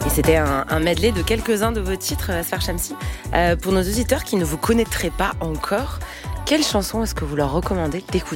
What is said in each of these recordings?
Et c'était un medley de quelques-uns de vos titres, Asfar Shamsi. Pour nos auditeurs qui ne vous connaîtraient pas encore, quelle chanson est-ce que vous leur recommandez d'écouter ?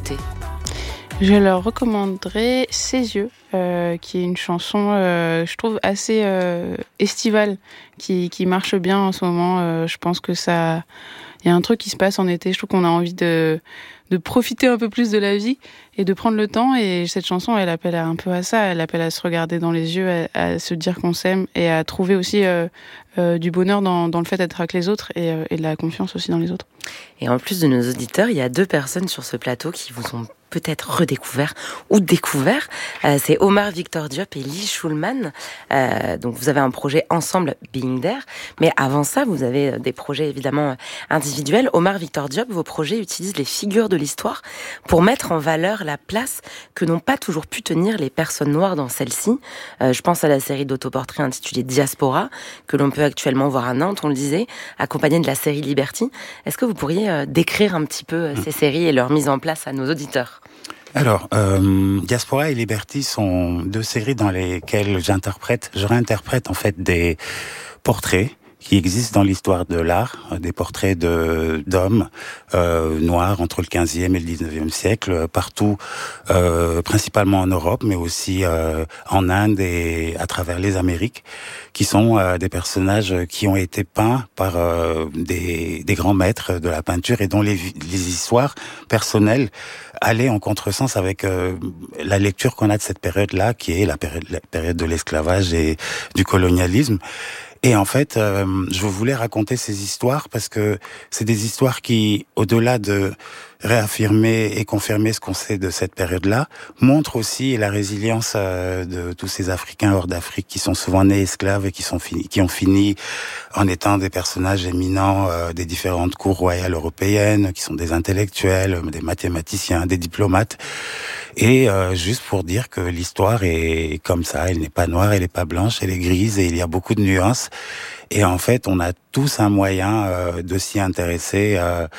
Je leur recommanderais Ses yeux, qui est une chanson, je trouve, assez estivale, qui marche bien en ce moment. Je pense que ça... Il y a un truc qui se passe en été. Je trouve qu'on a envie de profiter un peu plus de la vie et de prendre le temps. Et cette chanson, elle appelle un peu à ça. Elle appelle à se regarder dans les yeux, à se dire qu'on s'aime et à trouver aussi du bonheur dans le fait d'être avec les autres et de la confiance aussi dans les autres. Et en plus de nos auditeurs, il y a 2 personnes sur ce plateau qui vous ont peut-être redécouvert ou découvert. C'est Omar Victor Diop et Lee Schulman. Donc vous avez un projet ensemble, Being There. Mais avant ça, vous avez des projets évidemment individuels. Omar Victor Diop, vos projets utilisent les figures de l'histoire pour mettre en valeur la place que n'ont pas toujours pu tenir les personnes noires dans celle-ci. Je pense à la série d'autoportraits intitulée Diaspora, que l'on peut actuellement voir à Nantes, on le disait, accompagnée de la série Liberty. Est-ce que vous pourriez décrire un petit peu ces séries et leur mise en place à nos auditeurs ? Alors, Diaspora et Liberty sont 2 séries dans lesquelles je réinterprète en fait des portraits qui existent dans l'histoire de l'art, des portraits d'hommes noirs entre le 15e et le 19e siècle, partout, principalement en Europe, mais aussi en Inde et à travers les Amériques, qui sont des personnages qui ont été peints par des grands maîtres de la peinture et dont les histoires personnelles allaient en contresens avec la lecture qu'on a de cette période-là, qui est la période de l'esclavage et du colonialisme. Et en fait, je voulais raconter ces histoires parce que c'est des histoires qui, au-delà de réaffirmer et confirmer ce qu'on sait de cette période-là, montrent aussi la résilience de tous ces Africains hors d'Afrique qui sont souvent nés esclaves et qui ont fini en étant des personnages éminents des différentes cours royales européennes, qui sont des intellectuels, des mathématiciens, des diplomates. Et juste pour dire que l'histoire est comme ça, elle n'est pas noire, elle n'est pas blanche, elle est grise et il y a beaucoup de nuances. Et en fait, on a tous un moyen de s'y intéresser,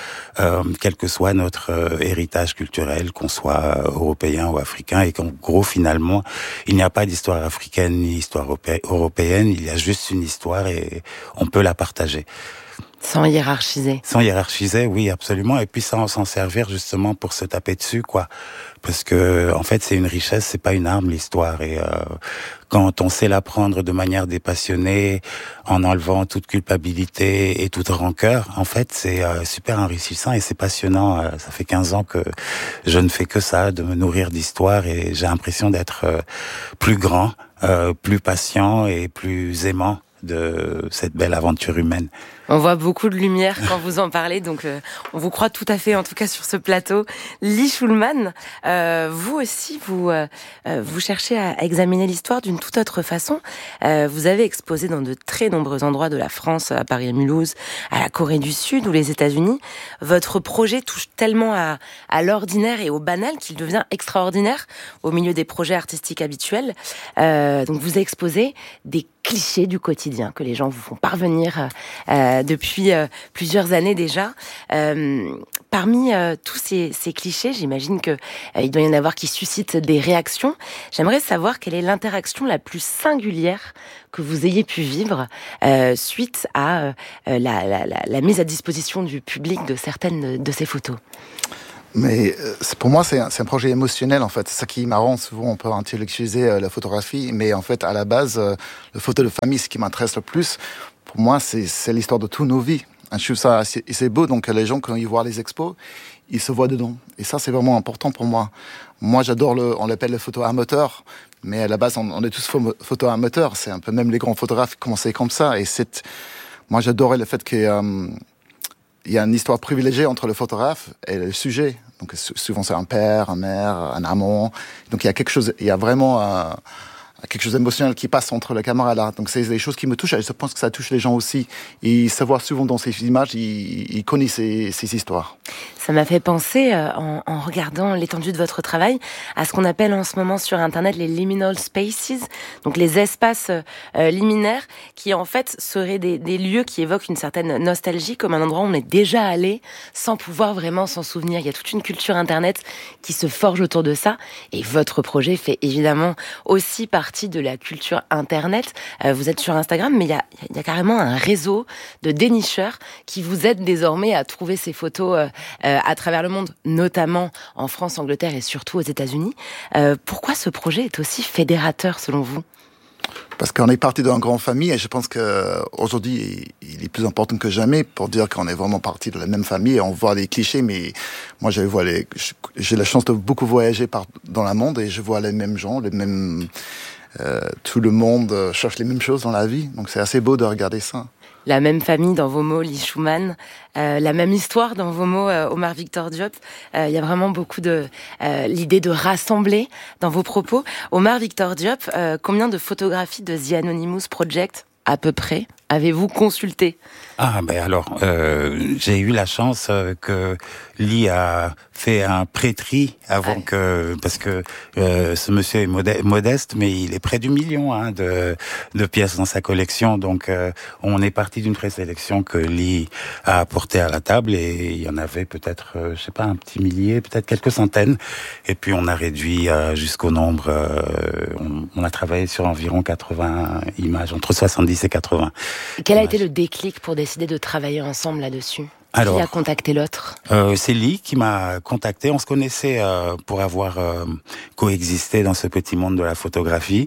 quel que soit notre héritage culturel, qu'on soit européen ou africain, et qu'en gros, finalement, il n'y a pas d'histoire africaine ni histoire européenne, il y a juste une histoire et on peut la partager. Sans hiérarchiser. Sans hiérarchiser, oui, absolument. Et puis sans s'en servir justement pour se taper dessus, quoi. Parce que, en fait, c'est une richesse, c'est pas une arme, l'histoire. Et quand on sait l'apprendre de manière dépassionnée, en enlevant toute culpabilité et toute rancœur, en fait, c'est super enrichissant et c'est passionnant. Ça fait 15 ans que je ne fais que ça, de me nourrir d'histoire, et j'ai l'impression d'être plus grand, plus patient et plus aimant de cette belle aventure humaine. On voit beaucoup de lumière quand vous en parlez, donc on vous croit tout à fait, en tout cas sur ce plateau. Lee Schulman, vous aussi, vous cherchez à examiner l'histoire d'une toute autre façon. Vous avez exposé dans de très nombreux endroits de la France, à Paris et Mulhouse, à la Corée du Sud ou les États-Unis. Votre projet touche tellement à l'ordinaire et au banal qu'il devient extraordinaire au milieu des projets artistiques habituels. Donc vous exposez des clichés du quotidien que les gens vous font parvenir depuis plusieurs années déjà. Parmi tous ces clichés, j'imagine que il doit y en avoir qui suscitent des réactions. J'aimerais savoir quelle est l'interaction la plus singulière que vous ayez pu vivre suite à la mise à disposition du public de certaines de ces photos. Mais pour moi, c'est un projet émotionnel, en fait. C'est ça qui est marrant. Souvent, on peut intellectualiser la photographie, mais en fait, à la base, le photo de famille, ce qui m'intéresse le plus, pour moi, c'est l'histoire de toutes nos vies. Je trouve ça assez beau. Donc, les gens, quand ils voient les expos, ils se voient dedans. Et ça, c'est vraiment important pour moi. Moi, j'adore on l'appelle le photo amateur, mais à la base, on est tous photo amateurs. C'est un peu même les grands photographes qui commençaient comme ça. Et moi, j'adorais le fait qu'il y a une histoire privilégiée entre le photographe et le sujet. Donc souvent c'est un père, une mère, un amant. Donc il y a vraiment quelque chose d'émotionnel qui passe entre la caméra et l'art. Donc c'est des choses qui me touchent. Et je pense que ça touche les gens aussi. Et se voir souvent dans ces images, ils connaissent ces histoires. Ça m'a fait penser, en regardant l'étendue de votre travail, à ce qu'on appelle en ce moment sur Internet les liminal spaces, donc les espaces liminaires, qui en fait seraient des lieux qui évoquent une certaine nostalgie, comme un endroit où on est déjà allé, sans pouvoir vraiment s'en souvenir. Il y a toute une culture Internet qui se forge autour de ça, et votre projet fait évidemment aussi partie partie de la culture Internet. Vous êtes sur Instagram, mais il y a carrément un réseau de dénicheurs qui vous aident désormais à trouver ces photos à travers le monde, notamment en France, Angleterre et surtout aux États-Unis. Pourquoi ce projet est aussi fédérateur selon vous ? Parce qu'on est parti d'une grande famille et je pense qu'aujourd'hui, il est plus important que jamais pour dire qu'on est vraiment parti de la même famille. On voit les clichés, mais moi, j'ai la chance de beaucoup voyager dans le monde et je vois les mêmes gens, tout le monde cherche les mêmes choses dans la vie. Donc c'est assez beau de regarder ça. La même famille dans vos mots, Lee Schumann, la même histoire dans vos mots, Omar Victor Diop. Il y a vraiment beaucoup de l'idée de rassembler dans vos propos. Omar Victor Diop, combien de photographies de The Anonymous Project, à peu près, avez-vous consulté ? Alors, j'ai eu la chance que Lee a fait un pré-tri avant parce que ce monsieur est modeste, mais il est près du million de pièces dans sa collection. Donc, on est parti d'une présélection que Lee a apportée à la table et il y en avait peut-être, un petit millier, peut-être quelques centaines. Et puis, on a réduit jusqu'au nombre. On a travaillé sur environ 80 images, entre 70 et 80. Quel a été le déclic pour décider de travailler ensemble là-dessus ? Qui a contacté l'autre ? C'est Lee qui m'a contacté. On se connaissait pour avoir coexisté dans ce petit monde de la photographie.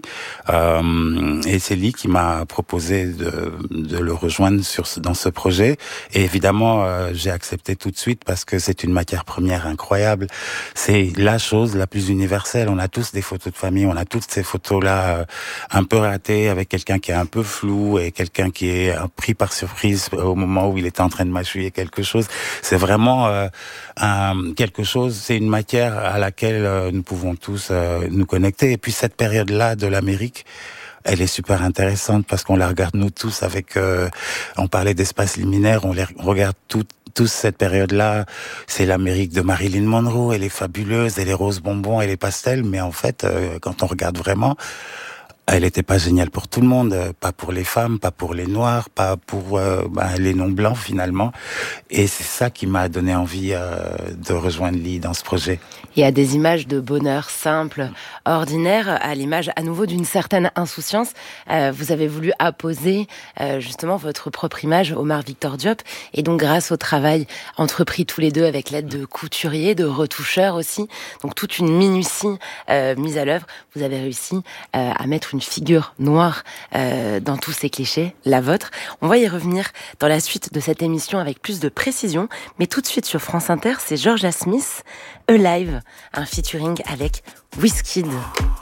Et c'est Lee qui m'a proposé de le rejoindre dans ce projet. Et évidemment, j'ai accepté tout de suite parce que c'est une matière première incroyable. C'est la chose la plus universelle. On a tous des photos de famille. On a toutes ces photos-là un peu ratées avec quelqu'un qui est un peu flou et quelqu'un qui est pris par surprise au moment où il était en train de mâchouiller quelque chose. C'est vraiment quelque chose, c'est une matière à laquelle nous pouvons tous nous connecter. Et puis cette période-là de l'Amérique, elle est super intéressante parce qu'on la regarde nous tous avec... on parlait d'espace liminaire, on regarde tous cette période-là. C'est l'Amérique de Marilyn Monroe, elle est fabuleuse, elle est rose bonbon, elle est pastel, mais en fait, quand on regarde vraiment... Elle n'était pas géniale pour tout le monde, pas pour les femmes, pas pour les noirs, pas pour les non-blancs finalement. Et c'est ça qui m'a donné envie de rejoindre Lee dans ce projet. Il y a des images de bonheur simple, ordinaire, à l'image à nouveau d'une certaine insouciance. Vous avez voulu apposer justement votre propre image, Omar Victor Diop. Et donc grâce au travail entrepris tous les deux avec l'aide de couturiers, de retoucheurs aussi, donc toute une minutie mise à l'œuvre, vous avez réussi à mettre une figure noire dans tous ces clichés, la vôtre. On va y revenir dans la suite de cette émission avec plus de précision, mais tout de suite sur France Inter, c'est Georgia Smith, Alive, un featuring avec Wizkid.